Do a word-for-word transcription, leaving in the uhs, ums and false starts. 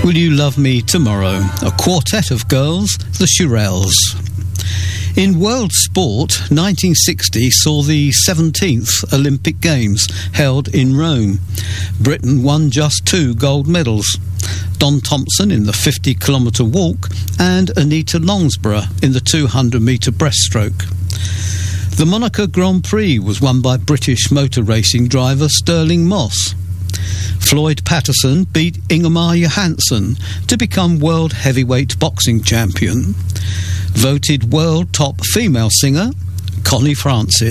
Will You Love Me Tomorrow? A quartet of girls, the Shirelles. In world sport, nineteen sixty saw the seventeenth Olympic Games held in Rome. Britain won just two gold medals. Don Thompson in the fifty kilometre walk and Anita Longsborough in the two hundred metre breaststroke. The Monaco Grand Prix was won by British motor racing driver Stirling Moss. Floyd Patterson beat Ingemar Johansson to become world heavyweight boxing champion. Voted world top female singer, Connie Francis.